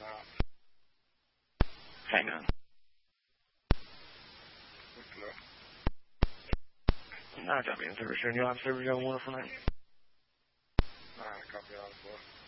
Hang on. No, copy. And service, you have service on 1 for 9. Copy on 4.